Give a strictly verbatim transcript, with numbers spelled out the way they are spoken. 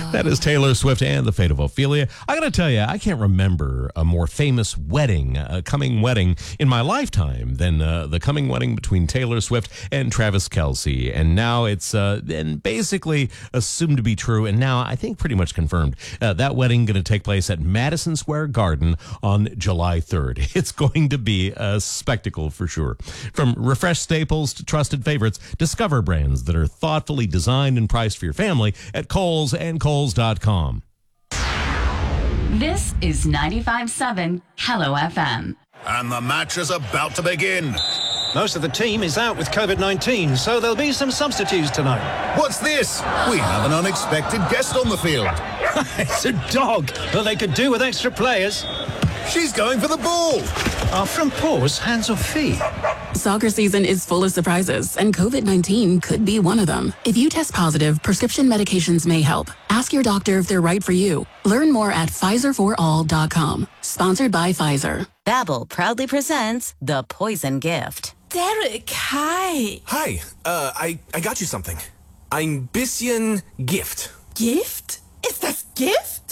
That is Taylor Swift and the Fate of Ophelia. I got to tell you, I can't remember a more famous wedding, a coming wedding in my lifetime than uh, the coming wedding between Taylor Swift and Travis Kelce. And now it's uh, been basically assumed to be true, and now I think pretty much confirmed. Uh, that wedding going to take place at Madison Square Garden on July third. It's going to be a spectacle for sure. From refreshed staples to trusted favorites, discover brands that are thoughtfully designed and priced for your family at Kohl's and Kohl's dot com. This is ninety-five point seven Hello F M. And the match is about to begin. Most of the team is out with COVID nineteen, so there'll be some substitutes tonight. What's this? We have an unexpected guest on the field. It's a dog. Well, they could do with extra players. She's going for the ball. Are front paws hands or feet? Soccer season is full of surprises, and COVID nineteen could be one of them. If you test positive, prescription medications may help. Ask your doctor if they're right for you. Learn more at Pfizer for all dot com. Sponsored by Pfizer. Babbel proudly presents The Poison Gift. Derek, hi. Hi, uh, I, I got you something. Ein bisschen Gift. Gift? Ist das Gift?